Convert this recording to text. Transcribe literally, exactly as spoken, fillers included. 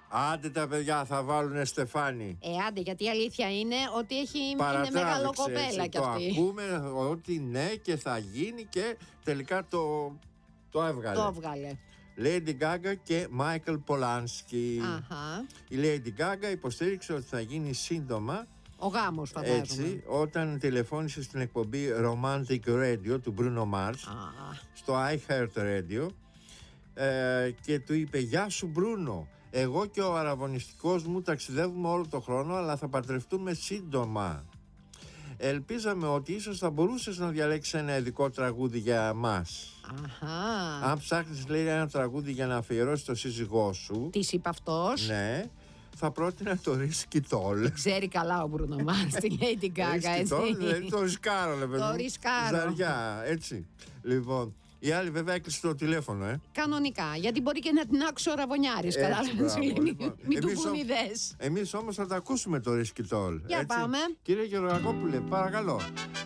Άντε τα παιδιά, θα βάλουνε Στεφάνι. Ε, άντε, γιατί η αλήθεια είναι ότι έχει, είναι μεγάλο κοπέλα κι αυτή. Το ακούμε ότι ναι και θα γίνει και τελικά το, το έβγαλε. Το έβγαλε. Lady Gaga και Michael Polanski. Αχα. Η Lady Gaga υποστήριξε ότι θα γίνει σύντομα. Ο γάμος, φαντάζομαι. Έτσι, όταν τηλεφώνησε στην εκπομπή Romantic Radio του Bruno Mars Ah. στο iHeart Radio ε, και του είπε: «Γεια σου Μπρούνο, εγώ και ο αραβωνιστικός μου ταξιδεύουμε όλο το χρόνο, αλλά θα παντρευτούμε σύντομα. Ελπίζαμε ότι ίσως θα μπορούσες να διαλέξεις ένα ειδικό τραγούδι για μας. Αχα. Αν ψάχνεις, λέει, ένα τραγούδι για να αφιερώσεις το σύζυγό σου». Της είπε αυτός. Ναι. Θα πρότεινα το Risky Toll. Ξέρει καλά ο Μπρούνο Μάρς τη Lady Gaga, έτσι. Δηλαδή το ρισκάρω, λέει, παιδί. Το ρισκάρω. Ζαριά, έτσι. Λοιπόν, η άλλη βέβαια έκλεισε το τηλέφωνο, ε. Κανονικά, γιατί μπορεί και να την άξει ο Ραβωνιάρης. Κατάλαβες, μην του πούν ιδέες. Εμείς όμως θα τα ακούσουμε το Risky Toll. Για πάμε. Κύριε Γεωργακόπουλε, παρακαλώ.